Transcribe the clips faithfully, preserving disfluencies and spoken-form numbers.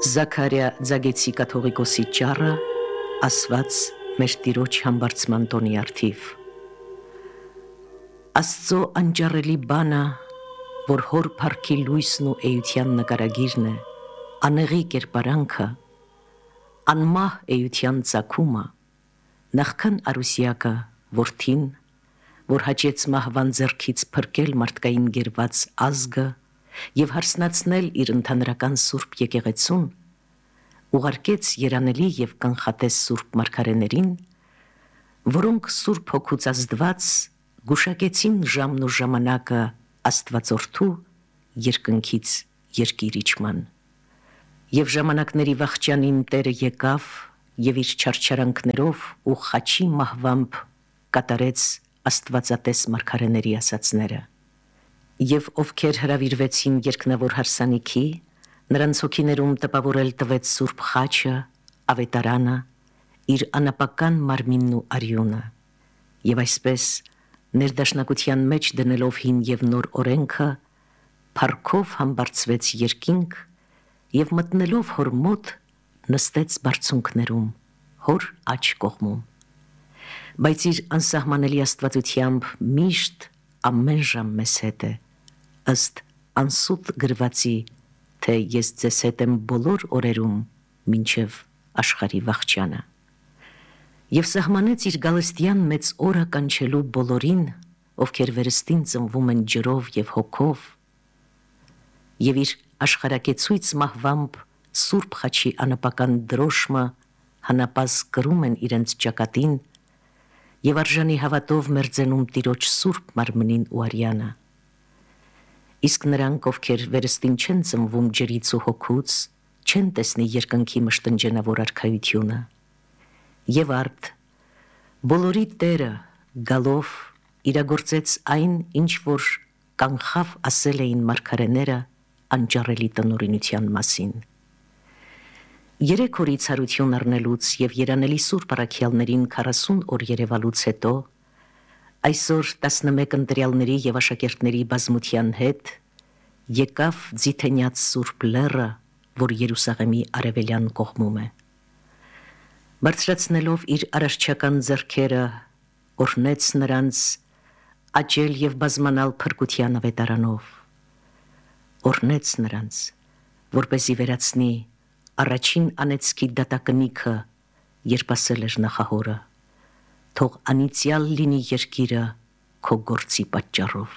Զաքարիա Ձագեցի կաթողիկոսի ճառը ասված մեր Տիրոջ համբարձման տոնի արդիվ։ Աստծո անճառելի բանը, որ հոր փառքի լույսն ու էության նկարագիրն է, անեղի կերպարանքը, անմահ էության ծագումը, նախքան արուսյակը որդին, որ հաճեց մահվան ձեռքից փրկել մարդկային գերված ազգը և հարսնացնել իր ընդհանրական սուրբ եկեղեցուն, ուղարկեց երանելի և կանխատես սուրբ մարգարեներին, որոնք սուրբ հոգուց ազդված գուշակեցին ժամն ու ժամանակը Աստվածորդու երկնքից երկիր իջման։ Եվ ժամանակների վախճանին Տերը եկավ և իր չարչարանքներով ու խաչի մահվամբ կատարեց աստվածատես մարգարեների ասացները։ Եվ ովքեր հրավիրվեցին երկնավոր հարսանիքի, նրանց հոգիներում տպավորել տվեց սուրբ խաչը, ավետարանը, իր անապական մարմինն ու արյունը, և այսպես ներդաշնակության մեջ դնելով հին և նոր օրենքը, փառքով համբարձվեց երկինք և մտնելով հոր մոտ նստեց բարձունքներում, հոր աջ կողմում, բայց իր անսահմանելի աստվածությամբ միշտ ամեն ժամ մեզ հետ է, ըստ անսուտ գրվածի, թե ես ձեզ հետ եմ բոլոր օրերում մինչև աշխարհի վախճանը։ Եվ սահմանեց իր գալստյան մեծ օրը կանչելու բոլորին, ովքեր վերստին ծնվում են ջրով և հոգով, և իր աշխարհակեցույց մահվամբ սուրբ խաչի անապական դրոշմը հանապազ կրում են իրենց ճակատին և արժանի հավատով մերձենում Տիրոջ սուրբ մարմնին ու արյանը։ Իսկ նրանք, ովքեր վերստին չեն ծնվում ջրից ու հոգուց, չեն տեսնի երկնքի մշտնջենավոր արքայությունը։ Եվ արդ, բոլորի Տերը գալով իրագործեց այն, ինչ որ կանխավ ասել էին մարգարեները անճառելի տնօրինության մասին։ Երեք օրի ցարություն առնելուց և երանելի սուրբ առաքյալներին քառասուն օր երևալուց հետո, այսօր տասնմեկ ընտրյալների և աշակերտների բազմության հետ եկավ ձիթենյաց սուրբ լեռը, որ Երուսաղեմի արևելյան կողմում է։ Բարձրացնելով իր արարչական ձեռքերը, օրհնեց նրանց աճել և բազմանալ փրկության ավետարանով, օրհնեց նրանց, որպեսզի վերացնի առաջին անեծքի դատակնիքը, երբ ասել էր նախահորը. թող անիծյալ լինի երկիրը քո գործի պատճառով։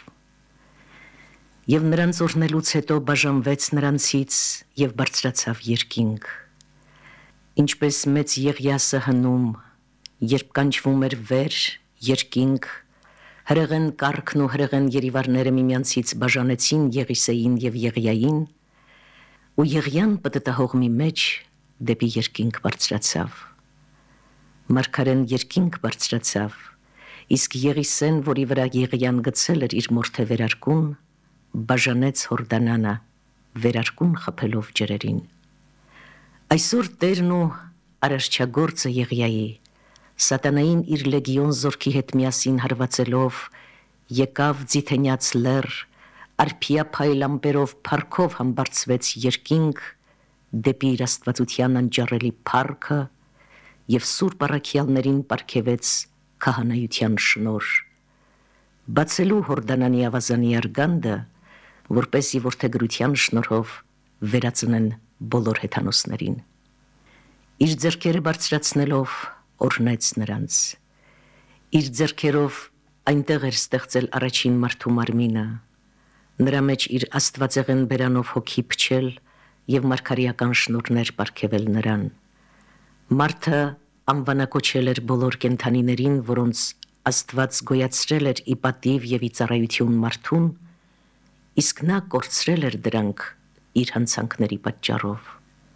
Եվ նրանց օրհնելուց հետո բաժանվեց նրանցից և բարձրացավ երկինք, ինչպես մեծ Եղիասը հնում, երբ կանչվում էր վեր, երկինք, հրեղեն կառքն ու հրեղեն երիվարները միմյանցից բաժանեցին Եղիսեին և Եղիային, ու Եղիան պտտահողմի մեջ դեպի երկինք բարձրացավ։ Մարգարեն երկինք բարձրացավ, իսկ Եղիսեն, որի վրա Եղիան գցել էր իր մորթե վերարկուն, բաժանեց Հորդանանը, վերարկուն խփելով ջրերին։ Այսօր Տերն ու արարչագործը Եղիայի, սատանային իր լեգիոն զորքի հետ միասին հարվածելով, եկավ ձիթենյաց լեռ, արփիափայլ ամպերով փառքով համբարձվեց երկինք դեպի իր աստվածության անճառելի փառքը և սուրբ առաքյալներին պարգևեց քահանայության շնորհ, բացելու Հորդանանի ավազանի արգանդը, որպեսզի որդեգրության շնորհով վերածնեն բոլոր հեթանոսներին։ Իր ձեռքերը բարձրացնելով օրհնեց նրանց։ Իր ձեռքերով այնտեղ էր ստեղծել առաջին մարդու մարմինը, նրա մեջ իր աստվածեղեն բերանով հոգի փչել և մարգարեական շնորհներ պարգևել նրան։ Մարդը անվանակոչել էր բոլոր կենդանիներին, որոնց Աստված գոյացրել էր ի պատիվ և ի ծառայություն մարդուն, իսկ նա կորցրել էր դրանք իր հանցանքների պատճառով։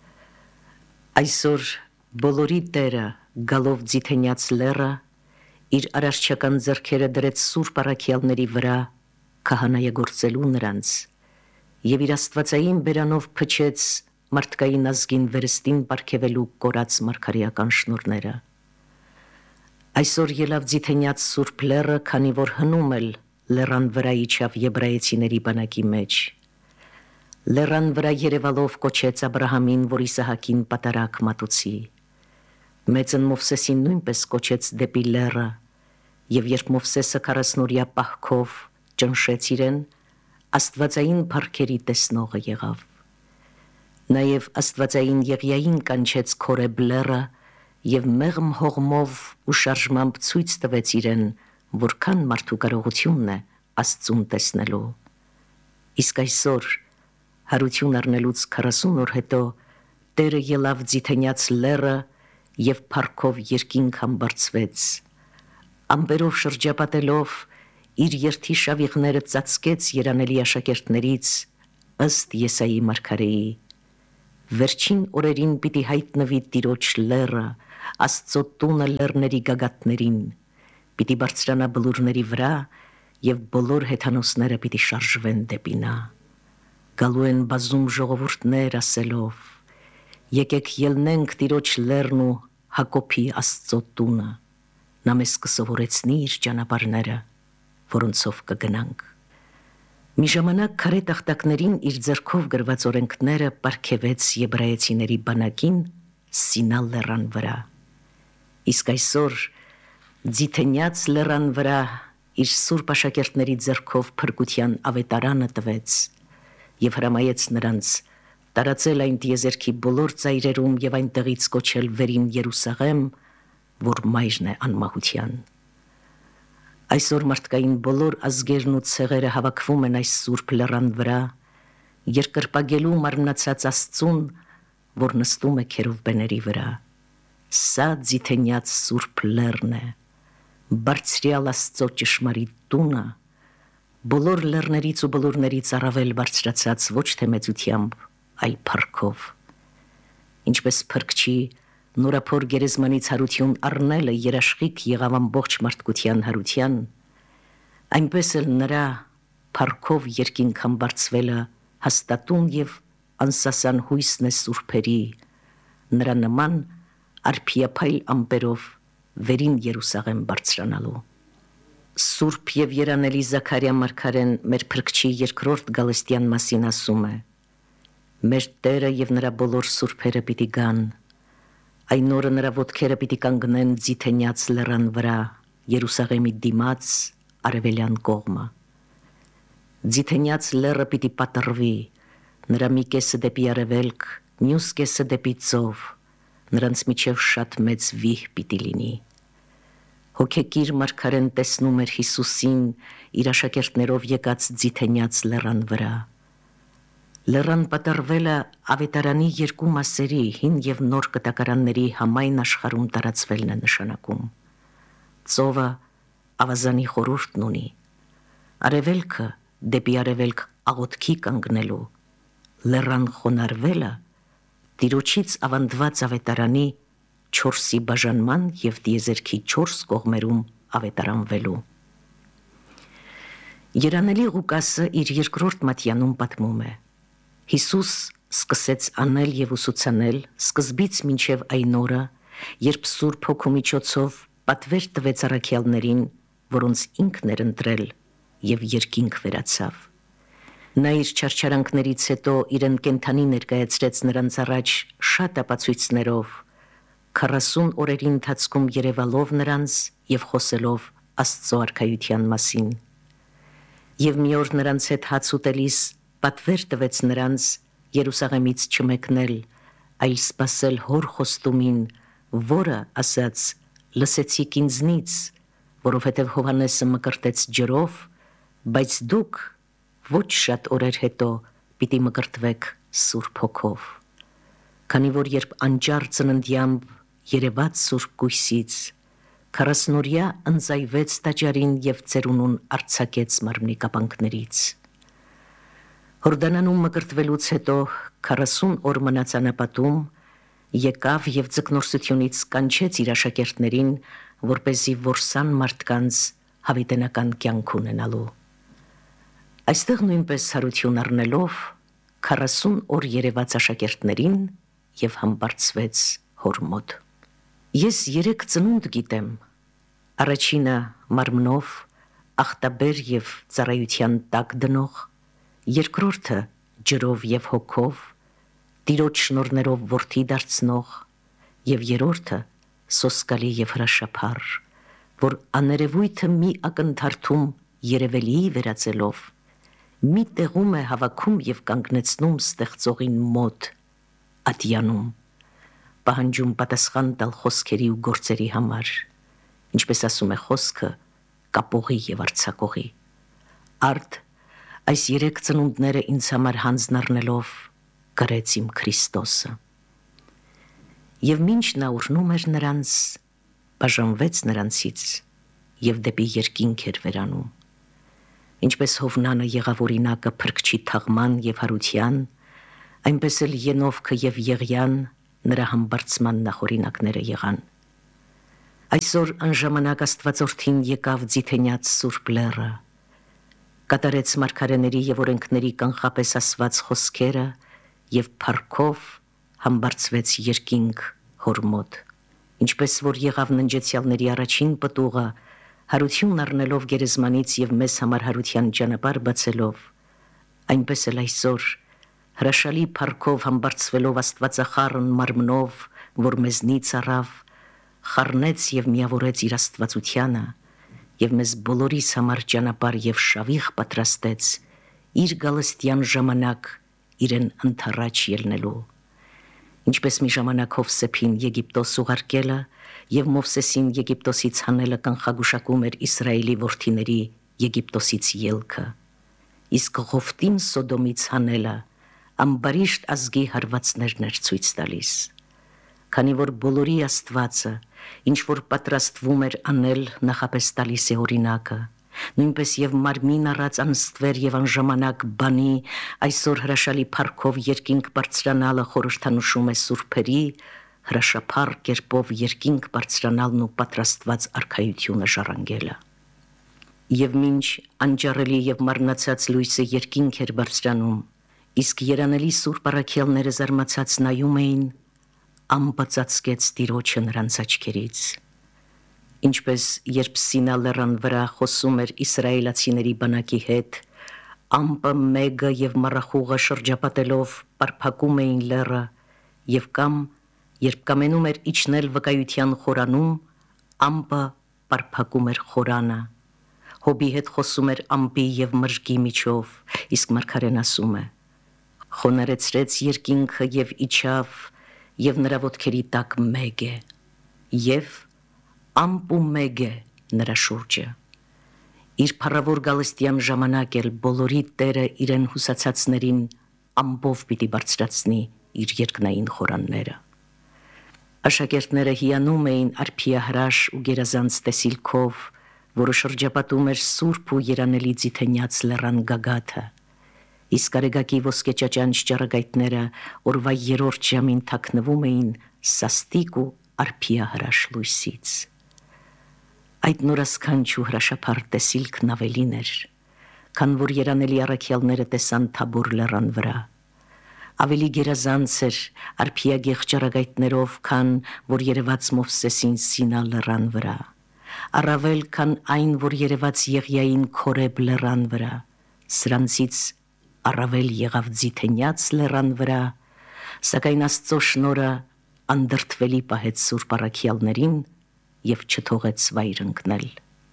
Այսօր բոլորի Տերը գալով ձիթենյաց լեռը, իր արարչական ձեռքերը դրեց սուրբ առաքյալների վրա քահանայագործելու նրանց և իր աստվածային բերանով փչեց մարդկային ազգին վերստին պարգևելու կորած մարգարեական շնորհները։ Այսօր ելավ ձիթենյաց սուրբ լեռը, քանի որ հնում էլ լեռան վրա իջավ եբրայեցիների բանակի մեջ։ Լեռան վրա երևալով կոչեց Աբրահամին, որ Իսահակին պատարակ մատուցի։ Մեծն Մովսեսին նույնպես կոչեց դեպի լեռը, եւ երբ Մովսեսը քառասնօրյա պահքով ճնշեց իրեն, աստվածային փառքերի տեսնողը եղավ։ Նաեւ աստվածային Եղիային կանչեց Քորեբ լեռը եւ մեղմ հողմով ու շարժմամբ ցույց տվեց իրեն, որքան մարդու կարողությունն է Աստծուն տեսնելու։ Իսկ այսօր հարություն առնելուց քառասուն օր հետո Տերը ելավ ձիթենյաց լեռը եւ փառքով երկինք համբարձվեց։ Ամպերով շրջապատելով իր երթի շավիղները ծածկեց երանելի աշակերտներից ըստ Եսայի մարգարեի։ Վերջին օրերին պիտի հայտնվի Տիրոջ լեռը, Աստծո տունը լեռների գագաթներին, պիտի բարձրանա բլուրների վրա եւ բոլոր հեթանոսները պիտի շարժվեն դեպի նա։ Գալու են բազում ժողովուրդներ ասելով. եկեք ելնենք Տիրոջ լեռն ու Հակոբի Աստծո տունը, նա մեզ կսովորեցնի իր ճանապարհները, որոնցով կգնանք։ Մի ժամանակ քարե տախտակներին իր ձեռքով գրված օրենքները պարգևեց եբրայեցիների բանակին Սինա լեռան վրա։ Իսկ այսօր ձիթենյաց լեռան վրա իր սուրբ աշակերտների ձեռքով փրկության ավետարանը տվեց եւ հրամայեց նրանց տարածել այն տիեզերքի բոլոր ծայրերում եւ այնտեղից կոչել վերին Երուսաղեմ, որ մայրն է անմահության։ Այսօր մարդկային բոլոր ազգերն ու ցեղերը հավաքվում են այս սուրբ լեռան վրա, երկրպագելու մարմնացած Աստծուն, որ նստում է քերովբեների վրա։ Սա ձիթենյաց սուրբ լեռն է, բարձրյալ Աստծո ճշմարիտ տունը, բոլոր լեռներից ու բլուրներից առավել բարձրացած ոչ թե մեծությամբ, այլ փառքով։ Ինչպես փրկչի նորափոր գերեզմանից հարություն առնելը երաշխիք եղավ ամբողջ մարդկության հարության, այնպես էլ նրա փառքով երկինք համբարձվելը հաստատուն եւ անսասան հույսն է սուրբերի, նրա նման արփիափայլ ամպերով վերին Երուսաղեմ բարձրանալու։ Սուրբ եւ երանելի Զաքարիա մարգարեն մեր փրկչի երկրորդ գալստյան մասին ասում է. մեր Տերը եւ նրա բոլոր սուրբերը պիտի գան, այն օրը նրա ոտքերը պիտի կանգնեն ձիթենյաց լեռան վրա, Երուսաղեմի դիմաց արևելյան կողմը։ Ձիթենյաց լեռը պիտի պատռվի, նրա մի կեսը դեպի արևելք, մյուս կեսը դեպի ծով, նրանց միջև շատ մեծ վիհ պիտի լինի։ Հոգեկիր մարգարեն տեսնում էր Հիսուսին իր աշակերտներով եկած ձիթենյաց լեռան վրա։ Լեռան պատառվելը ավետարանի երկու մասերի, հին եւ նոր կտակարանների համայն աշխարհում տարածվելն է նշանակում։ Ծովը ավազանի խորհուրդն ունի, արևելքը դեպի արևելք աղոթքի կանգնելու, լեռան խոնարհվելը Տիրոջից ավանդված ավետարանի չորսի բաժանման եւ տիեզերքի չորս կողմերում ավետարանվելու։ Երանելի Ղուկասը իր երկրորդ մատյանում պատմում է. Հիսուս սկսեց անել եւ ուսուցանել սկզբից մինչեւ այն օրը, երբ Սուրբ Հոգու միջոցով պատվեր տվեց առաքյալներին, որոնց ինքն էր ընտրել եւ երկինք վերացավ։ Նա իր չարչարանքներից հետո իրեն կենթանի ներկայացրեց նրանց առաջ շատ ապացույցներով, քառասուն օրերի ընթացքում երևալով նրանց եւ խոսելով Աստծո արքայության մասին։ Եվ մի օր նրանց հետ հաց ուտելիս պատվեր տվեց նրանց Երուսաղեմից չմեկնել, այլ սպասել հոր խոստումին, որը ասաց. լսեցիք ինձնից, որովհետև Հովհաննեսը մկրտեց ջրով, բայց դուք ոչ շատ օրեր հետո պիտի մկրտվեք Սուրբ Հոգով։ Քանի որ երբ անճար ծննդյամբ երևաց Սուրբ Գույսից, քառասնօրյա ընծայվեց տաճարին եւ ծերունուն արձակեց մարմնի կապանքներից։ Հորդանանում մկրտվելուց հետո քառասուն օր մնաց անապատում, եկավ եւ ձկնորսությունից կանչեց իր աշակերտներին, որպեսզի որսան մարդկանց հավիտենական կյանք ունենալու։ Այստեղ նույնպես հարություն առնելով քառասուն օր երևաց աշակերտներին եւ համբարձվեց հոր մոտ։ Ես երեք ծնունդ գիտեմ, առաջինը մարմնով, ախտաբեր եւ ծառայության տակ դնող, երկրորդը ջրով եւ հոգով, Տիրոջ շնորներով որդի դարձնող, եւ երրորդը սոսկալի եւ հրաշափառ, որ աներևույթը մի ակնթարթում երևելի վերածելով, մի տեղում է հավաքում եւ կանգնեցնում ստեղծողին մոտ, ատյանում, պահանջում պատասխան տալ խոսքերի ու գործերի համար, ինչպես ասում է խոսքը, կապողի եւ արձակողի։ Արդ այս երեք ծնունդները ինձ համար հանձն առնելով գրեց իմ Քրիստոսը։ Եվ մինչ նա ուրնում էր նրանց, բաժանվեց նրանցից եւ դեպի երկինք էր վերանում։ Ինչպես Հովնանը եղավ օրինակը փրկչի թաղման եւ հարության, այնպես էլ Ենովքը եւ Եղիան նրա համբարձման նախօրինակները եղան։ Այսօր անժամանակ Աստվածորդին եկավ ձիթենյաց Սուրբ Լեռը, կատարեց մարգարեների եւ օրենքների կանխապես ասված խոսքերը եւ փառքով համբարձվեց երկինք հոր մոտ, ինչպես որ եղավ ննջեցյալների առաջին պտուղը, հարություն առնելով գերեզմանից եւ մեզ համար հարության ճանապարհ բացելով, այնպես էլ այսօր հրաշալի փառքով համբարձվելով Աստվածախառն մարմնով, որ մեզնից առավ, խառնեց եւ միավորեց իր աստվածությանը եւ մեզ բոլորիս համար ճանապարհ եւ շավիղ պատրաստեց իր գալստյան ժամանակ իրեն ընթառաջ ելնելու, ինչպես մի ժամանակ Հովսեփին Եգիպտոս ուղարկելը եւ Մովսեսին Եգիպտոսից հանելը կանխագուշակում էր Իսրայելի որդիների Եգիպտոսից ելքը, իսկ Ղովտին Սոդոմից հանելը ամբարիշտ ազգի հարվածներն էր ցույց տալիս, քանի որ բոլորի Աստվածը, ինչ որ պատրաստվում էր անել, նախապես տալիս է օրինակը, նույնպես եւ մարմին առած անստվեր եւ անժամանակ բանի այսօր հրաշալի փառքով երկինք բարձրանալը խորհրդանշում է սուրբերի հրաշափառ կերպով երկինք բարձրանալն ու պատրաստված արքայությունը ժառանգելը։ Եվ մինչ անջառելի եւ մարմնացած լույսը երկինք էր բարձրանում, իսկ երանելի սուրբ առաքյալները զարմացած նայում էին, ամպը ծածկեց Տիրոջը նրանց աչքերից։ Ինչպես երբ Սինա լեռան վրա խոսում էր իսրայելացիների բանակի հետ, ամպը մեգը եւ մառախուղը շրջապատելով պարփակում էին լեռը, եւ կամ երբ կամենում էր իջնել վկայության խորանում, ամպը պարփակում էր խորանը։ Հոբի հետ խոսում էր ամպի եւ մրգի միջով, իսկ մարգարեն ասում է. խոնարեցրեց երկինքը եւ իջավ, եւ նրա ոտքերի տակ մեգ է, եւ ամպ ու մեգ է նրա շուրջը։ Իր փառավոր գալստյան ժամանակ էլ բոլորի Տերը իրեն հուսացածներին ամբով պիտի բարձրացնի իր երկնային խորանները։ Աշակերտները հիանում էին արփիահրաշ ու գերազանց տեսիլքով, որը շրջապատում էր սուրբ ու երանելի ձիթենյաց լեռան գագաթը, իսկ արեգակի ոսկե ճաճանչ ճառագայթները օրվա երրորդ ժամին թաքնվում էին սաստիկ ու արփիահրաշ լույսից։ Այդ նորասքանչ ու հրաշափառ տեսիլքն ավելին էր, քան որ երանելի առաքյալները տեսան Թաբոր լեռան վրա։ Ավելի գերազանց էր արփիագեղ ճառագայթներով, քան որ երևաց Մովսեսին Սինա լեռան վրա, առավել քան այն, որ երևաց Եղիային Քորեբ լեռան վրա, սրանցից առավել եղավ ձիթենյաց լեռան վրա, սակայն Աստծո շնորհը անդրդվելի պահեց սուրբ առաքյալներին եւ չթողեց վայր ընկնել։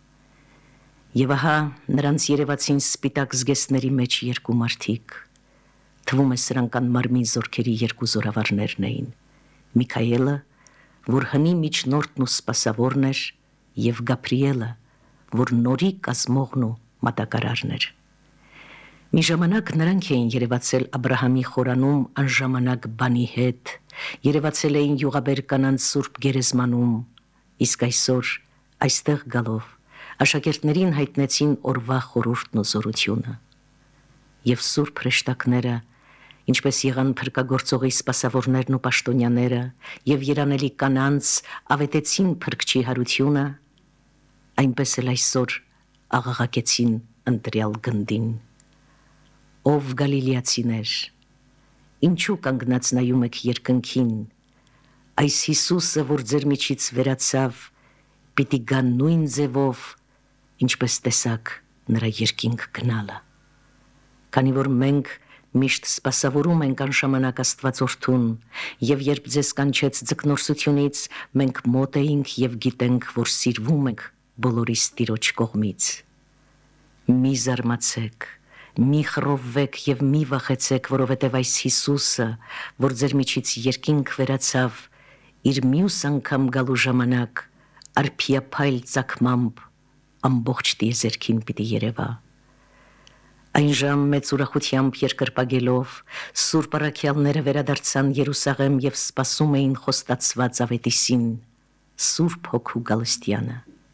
Եվ ահա նրանց երևացին սպիտակ զգեստների մեջ երկու մարդիկ, թվում է սրանք անմարմին զորքերի երկու զորավարներն էին, Միքայելը, որ հնի միջնորդն ու սպասավորն էր, եւ Գաբրիելը, որ նորի կազմողն ու մատակարարն էր։ Մի ժամանակ նրանք էին երևացել Աբրահամի խորանում անժամանակ բանի հետ, երևացել էին յուղաբեր կանանց սուրբ գերեզմանում, իսկ այսօր այստեղ գալով աշակերտներին հայտնեցին օրվա խորհուրդն ու զորությունը։ Եվ սուրբ հրեշտակները, ինչպես եղան փրկագործողի սպասավորներն ու պաշտոնյաները, եւ երանելի կանանց ավետեցին փրկչի հարությունը, այնպես էլ այսօր աղաղակեցին ընտրյալ գնդին. Ով գալիլեացիներ, ինչու կանգնած նայում եք երկնքին, այս Հիսուսը, որ ձեր միջից վերացավ, պիտի գա նույն ձևով, ինչպես տեսաք նրա երկինք գնալը։ Քանի որ մենք Միշտ սպասավորում ենք անշամանակ Աստվածորդուն, եւ երբ ձեզ կանչեց ձկնորսությունից, մենք մոտ էինք եւ գիտենք, որ սիրվում ենք բոլորիս Տիրոջ կողմից։ Մի զարմացեք, մի խռովվեք եւ մի վախեցեք, որովհետեւ այս Հիսուսը, որ ձեր միջից երկինք վերացավ, իր մյուս անգամ գալու ժամանակ արփիափայլ ծագմամբ ամբողջ տիեզերքին պիտի երևա։ Այն ժամ մեծ ուրախությամբ երկրպագելով Սուրբ առաքյալները վերադարձան Երուսաղեմ եւ սպասում էին խոստացված ավետիսին, Սուրբ Հոգու գալստյանը։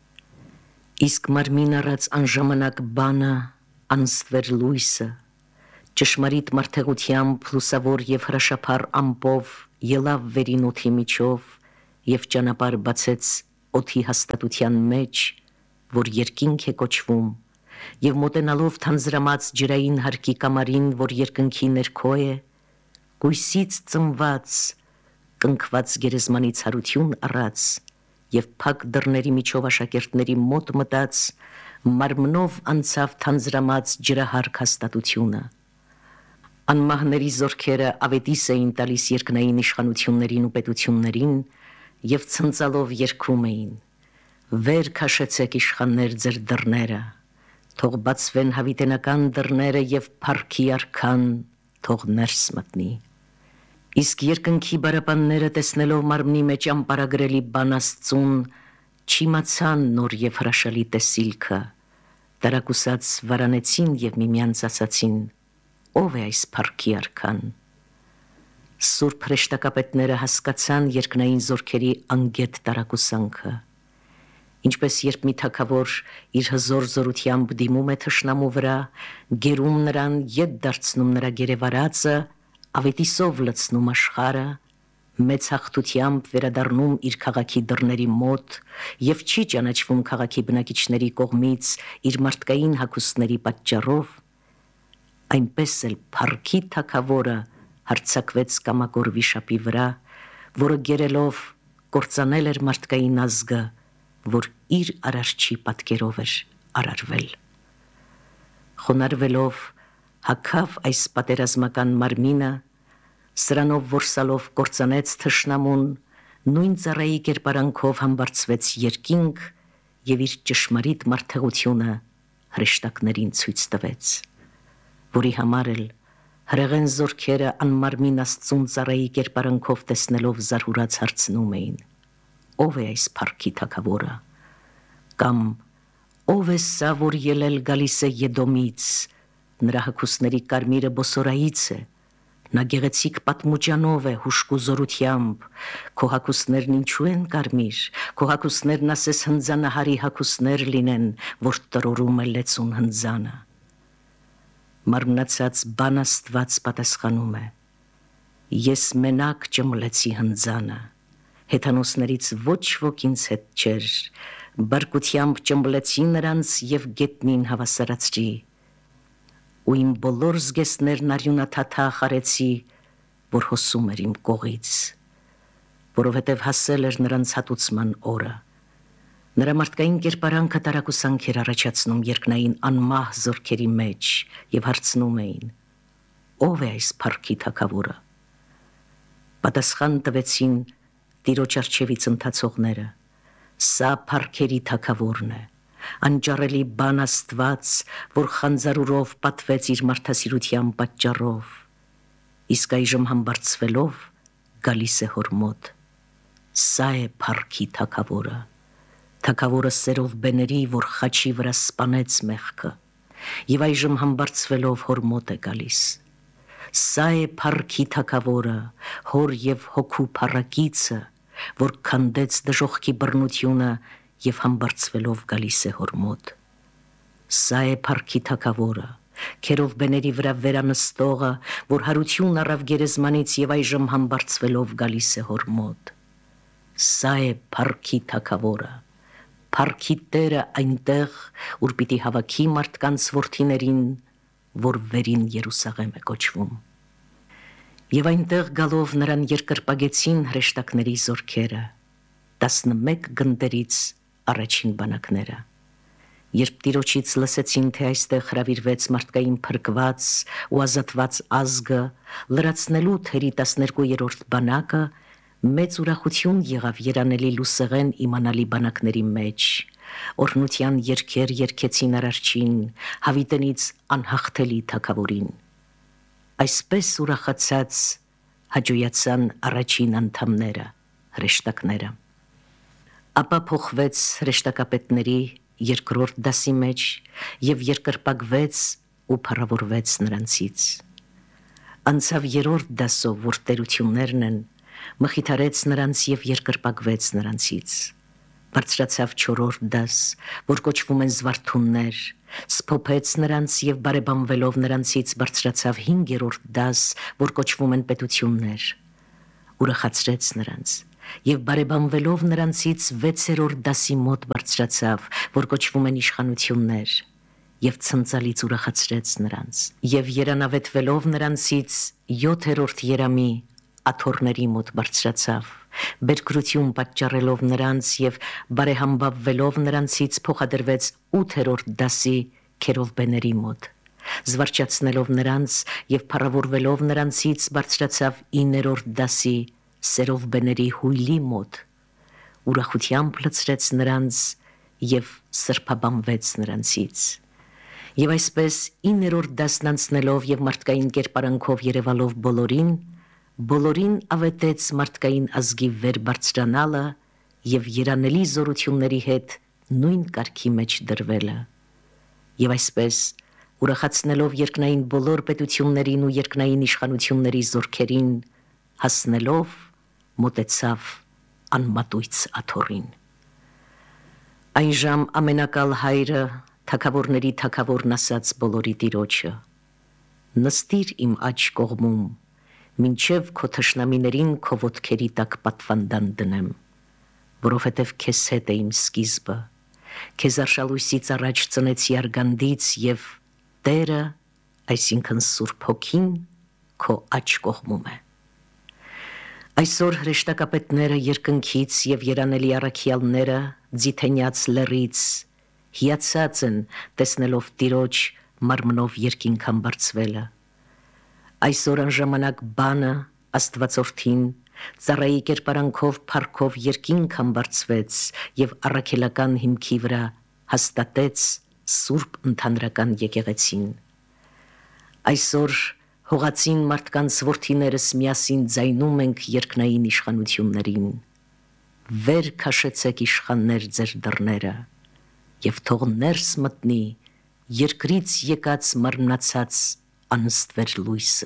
Իսկ մարմին առած անժամանակ բանը, անստվեր լույսը, ճշմարիտ մարդեղությամբ լուսավոր եւ հրաշափառ ամպով ելավ վերին օդի միջով եւ ճանապարհ բացեց օդի հաստատության մեջ, որ երկինք է կոչվում, եւ մոտենալով թանձրամած ջրային հարկի կամարին, որ երկնքի ներքո է, գույսից ծնված, կնքված գերեզմանից հարություն առած եւ փակ դռների միջով աշակերտների մոտ մտած, մարմնով անցավ թանձրամած ջրահարկ հաստատությունը։ Անմահների զորքերը ավետիս էին տալիս երկնային իշխանություններին ու պետություններին եւ ցնծալով երգում էին. «Վեր քաշեցեք իշխաններ ձեր դռները, թող բացվեն հավիտենական դռները եւ փառքի արքան թող ներս մտնի»։ Իսկ երկնքի բարապանները տեսնելով մարմնի մեջ ամպարագրելի բան Աստծուն, չիմացան նոր եւ հրաշալի տեսիլքը, տարակուսած վարանեցին եւ միմյանց ասացին. «Ո՞վ է այս փառքի արքան»։ Սուրբ հրեշտակապետները հասկացան երկնային զորքերի անգետ տարակուսանքը։ Ինչպես երբ մի թագավոր իր հզոր զորությամբ դիմում է թշնամու վրա, գերում նրան, ետ դարձնում նրա գերեվարածը, ավետիսով լցնում աշխարհը, մեծ հաղթությամբ վերադառնում իր քաղաքի դռների մոտ եւ չի ճանաչվում քաղաքի բնակիչների կողմից իր մարդկային հագուստների պատճառով, այնպես էլ փառքի թագավորը հարձակվեց կամակոր վիշապի վրա, որը գերելով կործանել էր մարդկային ազգը, որ իր արարչի պատկերով էր արարվել։ Խոնարհվելով հագավ այս պատերազմական մարմինը, սրանով որսալով կործանեց թշնամուն, նույն ծառայի կերպարանքով համբարձվեց երկինք եւ իր ճշմարիտ մարդեղությունը հրեշտակներին ցույց տվեց, որի համար էլ հրեղեն զորքերը անմարմին Աստծուն ծառայի կերպարանքով տեսնելով զարհուրած հարցնում էին. «Ո՞վ է այս փառքի թագավորը»։ Կամ «Ո՞վ է սա, որ ելել գալիս է Եդոմից, նրա հագուստների կարմիրը բոսորայից է, նա գեղեցիկ պատմուճանով է հուժկու զորությամբ, քո հագուստներն ինչու են կարմիր, քո հագուստներն ասես հնձանահարի հագուստներ լինեն, որ տրորում է լեցուն հնձանը»։ Մարմնացած բան Աստված պատասխանում է. «Ես մենակ ճմլեցի հնձանը, հեթանոսներից ոչ ոք ինձ հետ չէր, բարկությամբ ճմբլեցի նրանց եւ գետնին հավասարացրի, ու իմ բոլոր զգեստներն արյունաթաթախ արեցի, որ հոսում էր իմ կողից, որովհետեւ հասել էր նրանց հատուցման օրը»։ Նրա մարդկային կերպարանքը տարակուսանք էր առաջացնում երկնային անմահ զորքերի մեջ եւ հարցնում էին. «Ո՞վ է այս փառքի թագավորը»։ Պատասխան տվեցին Տիրոջ առջևից ընթացողները. «Սա փառքերի թագավորն է, անճարելի բան Աստված, որ խանձարուրով պատվեց իր մարդասիրության պատճառով, իսկ այժմ համբարձվելով գալիս է հոր մոտ։ Սա է փառքի թագավորը, թագավորը սերով բեների, որ խաչի վրա սպանեց մեղքը, եւ այժմ համբարձվելով հոր մոտ է գալիս։ Սա է փառքի թագավորը, հոր եւ հոգու փառակիցը, որ քանդեց դժոխքի բռնությունը եւ համբարձվելով գալիս է հոր մոտ։ Սա է փառքի թագավորը, քերով բեների վրա վերանստողը, որ հարություն առավ գերեզմանից եւ այժմ համբարձվելով գալիս է հոր մոտ։ Սա է փառքի թագավորը, փառքի Տերը այնտեղ, ուր պիտի հավաքի մարդկանց որդիներին, որ վերին Երուսաղեմ է կոչվում։ Եվ այնտեղ գալով նրան երկրպագեցին հրեշտակների զորքերը, տասնմեկ գնդերից առաջին բանակները։ Երբ Տիրոջից լսեցին, թե այստեղ հրավիրվեց մարդկային փրկված ու ազատված ազգը, լրացնելու թերի տասներկուերորդ բանակը, մեծ ուրախություն եղավ երանելի լուսեղեն իմանալի բանակների մեջ, օրհնության երգեր երգեցին Արարչին, հավիտենից անհաղթելի թագավորին։ Այսպես ուրախացած հաջողացան առաջին անդամները, հրեշտակները։ Ապա փոխվեց հրեշտակապետների երկրորդ դասի մեջ և երկրպագվեց ու փառավորվեց նրանցից։ Անցավ երրորդ դասով, որ տերություններն են, մխիթարեց նրանց և երկրպագվեց նրանցից։ Բարձրացավ չորրորդ դաս, որ կոչվում են զվարթուններ, սփոփեց նրանց և բարեբանվելով նրանցից բարձրացավ հինգերորդ դաս, որ կոչվում են պետություններ, ուրախացրեց նրանց և բարեբանվելով նրանցից վեցերորդ դասի մոտ բարձրացավ, որ կոչվում են իշխանություններ, և ցնծալից ուրախացրեց նրանց, և երանավետվելով նրանցից յոթերորդ երամի աթոռների մոտ բարձրացավ, բերկրություն պատճառելով նրանց և բարեհամբավվելով նրանցից փոխադրվեց ութերորդ դասի քերովբեների մոտ, զվարճացնելով նրանց և փառավորվելով նրանցից բարձրացավ իններորդ դասի սերովբեների հույլի մոտ, ուրախությամբ լցրեց նրանց և սրբաբանվեց նրանցից։ Եվ այսպես իններորդ դասն անցնելով և մարդկային կերպարանքով երևալով բոլորին, բոլորին ավետեց մարդկային ազգի վեր բարձրանալը և երանելի զորությունների հետ նույն կարգի մեջ դրվելը։ Եվ այսպես ուրախացնելով երկնային բոլոր պետություններին ու երկնային իշխանությունների զորքերին, հասնելով մոտեցավ անմատույց աթոռին։ Այնժամ ամենակալ հայրը թագավորների թագավորն ասաց բոլորի Տիրոջը. նստիր իմ աջ կողմում, մինչև քո թշնամիներին քո ոտքերի տակ պատվանդան դնեմ, որովհետև քեզ հետ է իմ սկիզբը, քեզ արշալույսից առաջ ծնեցի արգանդից և Տերը, այսինքն Սուրբ Հոգին, քո աջ կողմում է։ Այսօր հրեշտակապետները երկնքից և երանելի առաքյալները Ձիթենյաց լեռից հիացած են տեսնելով Տիրոջ մարմնով երկինք համբարձվելը։ Այսօր անժամանակ բանը Աստվածորդին ծառայի կերպարանքով փառքով երկինք համբարձվեց և առաքելական հիմքի վրա հաստատեց Սուրբ Ընդհանրական եկեղեցին։ Այսօր հողածին մարդկանց որդիներս միասին ձայնում ենք երկնային իշխանություններին. վեր քաշեցեք իշխաններ ձեր դռները, և թող ներս մտնի երկրից եկած մարմնացած անըստվեր լույսը։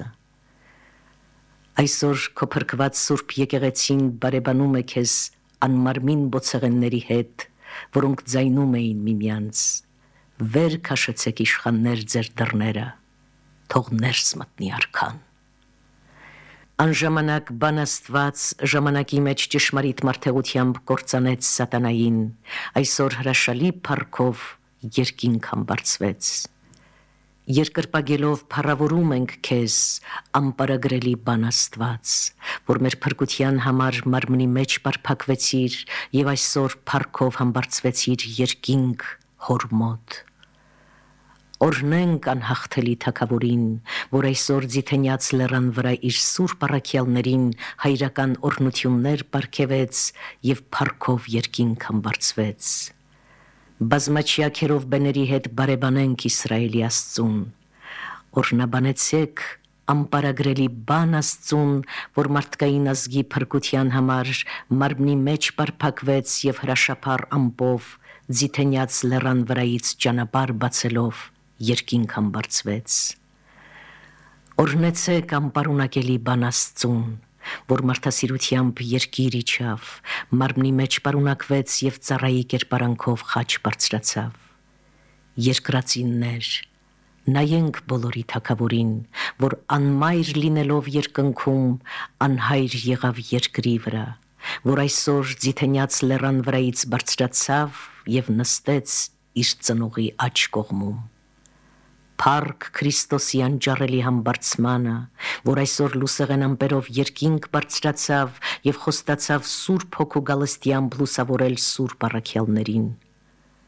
Այսօր քո փրկված Սուրբ եկեղեցին բարեբանում է քեզ անմարմին բոցեղենների հետ, որոնք ձայնում էին միմյանց. վեր քաշեցեք իշխաններ ձեր դռները, թող ներս մտնի արքան։ Անժամանակ բան Աստված ժամանակի մեջ ճշմարիտ մարդեղությամբ կործանեց սատանային, այսօր հրաշալի փառքով երկինք համբարձվեց։ Երկրպագելով փառավորում ենք քեզ, անպարագրելի բան Աստված, որ մեր փրկության համար մարմնի մեջ պարփակվեցիր և այսօր փառքով համբարձվեցիր երկինք Հոր մոտ։ Օրհնենք անհաղթելի թագավորին, որ այսօր Ձիթենյաց լեռան վրա իր սուրբ առաքյալներին հայրական օրհնություններ պարգևեց և փառքով երկինք համբարձվեց։ Բազմաչյա քերովբեների հետ բարեբանենք Իսրայելի Աստծուն, օրհնաբանեցեք անպարագրելի բան Աստծուն, որ մարդկային ազգի փրկության համար մարմնի մեջ պարփակվեց և հրաշափառ ամպով Ձիթենյաց լեռան վրայից ճանապարհ բացելով երկինք համբարձվեց։ Օրհնեցեք անպարունակելի բան Աստծուն, որ մարդասիրությամբ երկիր իջավ, մարմնի մեջ պարունակվեց և ծառայի կերպարանքով խաչ բարձրացավ։ Երկրածիններ, նայենք բոլորի թագավորին, որ անմայր լինելով երկնքում անհայր եղավ երկրի վրա, որ այսօր Ձիթենյաց լեռան վրայից բարձրացավ և նստեց իր ծնողի աջ կողմում։ Փառք Քրիստոսի անջառելի համբարձմանը, որ այսօր լուսեղեն ամպերով երկինք բարձրացավ և խոստացավ Սուրբ Հոգու գալստյամբ լուսավորել սուրբ առաքյալներին։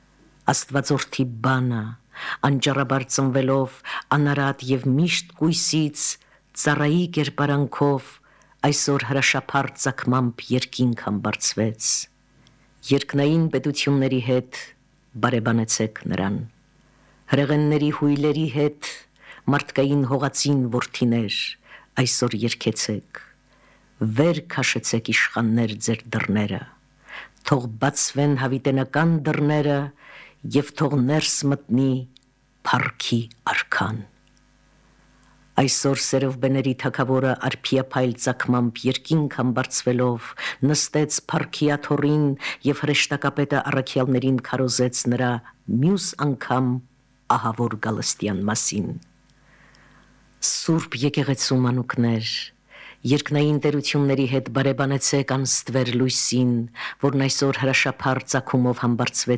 Աստվածորդի բանը, անճարաբար ծնվելով, անարատ և միշտ կույսից, ծառայի կերպարանքով, այսօր հրաշափառ ծագմամբ երկինք համբարձվեց։ Երկնային պետությունների հետ բարեբանեցեք նրան, հրեղենների հույլերի հետ մարդկային հողածին որդիներ, այսօր երգեցեք, վեր քաշեցեք իշխաններ ձեր դռները, թող բացվեն հավիտենական դռները և թող ներս մտնի փառքի արքան։ Այսօր Սերովբեների թագավորը արբիափայլ ծագմամբ երկինք համբարձվելով նստեց փառքի աթոռին և հրեշտակապետը առաքյալներին քարոզեց նրա մյուս անգամ ահավոր գալստյան մասին։ Սուրբ եկեղեցու մանուկներ, երկնային տերությունների հետ բարեբանեցեք անստվեր լույսին, որն այսօր հրաշափառ ծագումով համբարձվեց